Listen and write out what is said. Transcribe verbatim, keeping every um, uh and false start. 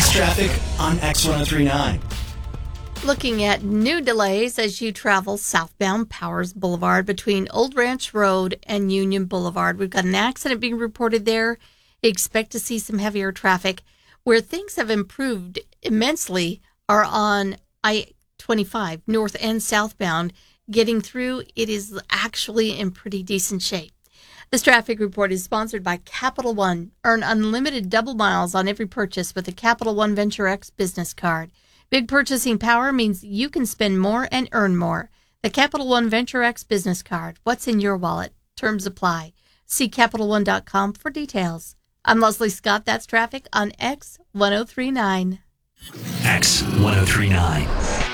That's traffic on X ten thirty-nine. Looking at new delays as you travel southbound Powers Boulevard between Old Ranch Road and Union Boulevard. We've got an accident being reported there. Expect to see some heavier traffic. Where things have improved immensely are on I twenty-five, north and southbound. Getting through, it is actually in pretty decent shape. This traffic report is sponsored by Capital One. Earn unlimited double miles on every purchase with a Capital One Venture X business card. Big purchasing power means you can spend more and earn more. The Capital One Venture X business card. What's in your wallet? Terms apply. See Capital One dot com for details. I'm Leslie Scott. That's traffic on X ten thirty-nine. X ten thirty-nine.